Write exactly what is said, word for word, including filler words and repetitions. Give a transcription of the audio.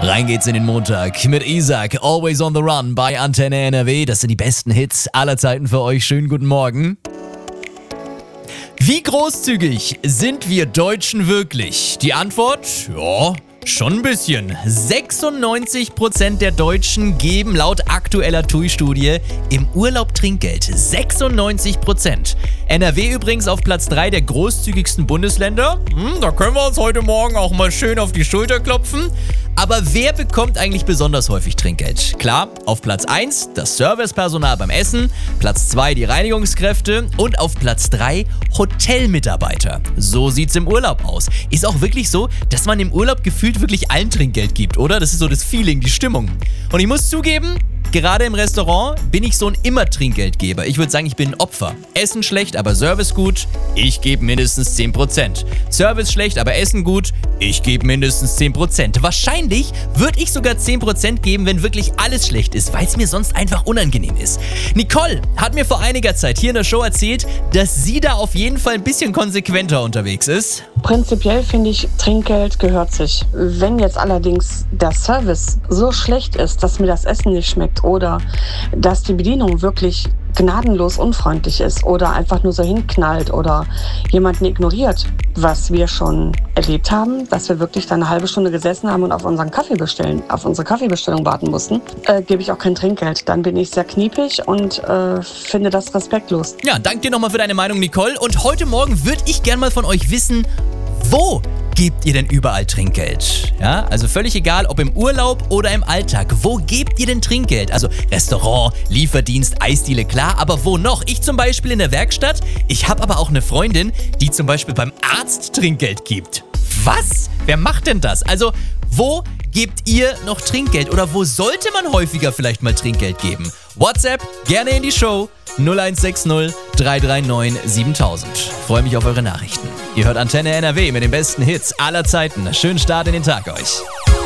Rein geht's in den Montag mit Isaac, Always on the Run bei Antenne N R W. Das sind die besten Hits aller Zeiten für euch. Schönen guten Morgen. Wie großzügig sind wir Deutschen wirklich? Die Antwort? Ja, schon ein bisschen. sechsundneunzig Prozent der Deutschen geben laut aktueller T U I-Studie im Urlaub Trinkgeld. sechsundneunzig Prozent. N R W übrigens auf Platz drei der großzügigsten Bundesländer. Hm, da können wir uns heute Morgen auch mal schön auf die Schulter klopfen. Aber wer bekommt eigentlich besonders häufig Trinkgeld? Klar, auf Platz eins das Servicepersonal beim Essen, Platz zwei die Reinigungskräfte und auf Platz drei Hotelmitarbeiter. So sieht's im Urlaub aus. Ist auch wirklich so, dass man im Urlaub gefühlt wirklich allen Trinkgeld gibt, oder? Das ist so das Feeling, die Stimmung. Und ich muss zugeben, gerade im Restaurant bin ich so ein Immer-Trinkgeldgeber. Ich würde sagen, ich bin ein Opfer. Essen schlecht, aber Service gut. Ich gebe mindestens zehn Prozent. Service schlecht, aber Essen gut. Ich gebe mindestens zehn Prozent. Wahrscheinlich würde ich sogar zehn Prozent geben, wenn wirklich alles schlecht ist, weil es mir sonst einfach unangenehm ist. Nicole hat mir vor einiger Zeit hier in der Show erzählt, dass sie da auf jeden Fall ein bisschen konsequenter unterwegs ist. Prinzipiell finde ich, Trinkgeld gehört sich. Wenn jetzt allerdings der Service so schlecht ist, dass mir das Essen nicht schmeckt oder dass die Bedienung wirklich gnadenlos unfreundlich ist oder einfach nur so hinknallt oder jemanden ignoriert, was wir schon erlebt haben, dass wir wirklich dann eine halbe Stunde gesessen haben und auf unseren Kaffee bestellen, auf unsere Kaffeebestellung warten mussten, äh, gebe ich auch kein Trinkgeld. Dann bin ich sehr kniepig und äh, finde das respektlos. Ja, danke dir nochmal für deine Meinung, Nicole. Und heute Morgen würde ich gerne mal von euch wissen, wo gebt ihr denn überall Trinkgeld? Ja, also völlig egal, ob im Urlaub oder im Alltag. Wo gebt ihr denn Trinkgeld? Also Restaurant, Lieferdienst, Eisdiele, klar, aber wo noch? Ich zum Beispiel in der Werkstatt. Ich habe aber auch eine Freundin, die zum Beispiel beim Arzt Trinkgeld gibt. Was? Wer macht denn das? Also, wo gebt ihr noch Trinkgeld? Oder wo sollte man häufiger vielleicht mal Trinkgeld geben? WhatsApp, gerne in die Show. null eins sechs null drei drei neun siebentausend. Freue mich auf eure Nachrichten. Ihr hört Antenne N R W mit den besten Hits aller Zeiten. Schönen Start in den Tag euch.